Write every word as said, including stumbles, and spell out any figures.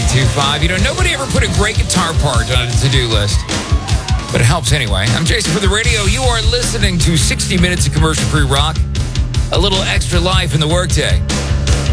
two five. You know, nobody ever put a great guitar part on a to-do list. But it helps anyway. I'm Jason for the radio. You are listening to sixty minutes of commercial-free rock. A little extra life in the workday.